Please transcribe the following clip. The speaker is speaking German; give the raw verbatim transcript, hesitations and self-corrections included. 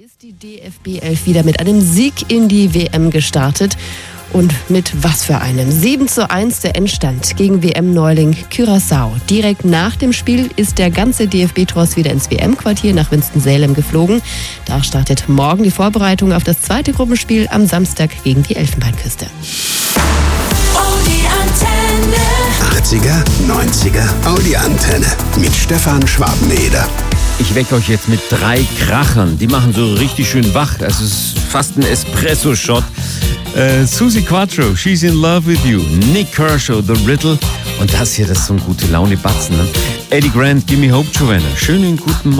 ist die D F B elf wieder mit einem Sieg in die W M gestartet. Und mit was für einem? sieben zu eins der Endstand gegen W M-Neuling Curaçao. Direkt nach dem Spiel ist der ganze D F B-Tross wieder ins W M-Quartier nach Winston-Salem geflogen. Da startet morgen die Vorbereitung auf das zweite Gruppenspiel am Samstag gegen die Elfenbeinküste. achtziger, neunziger Audi-Antenne mit Stefan Schwabeneder. Ich wecke euch jetzt mit drei Krachern. Die machen so richtig schön wach. Es ist fast ein Espresso-Shot. Äh, Suzi Quatro, She's in Love with You. Nick Kershaw, The Riddle. Und das hier, das ist so ein gute Laune-Batzen. Ne? Eddie Grant, Give Me Hope, Joanna. Schönen guten Morgen.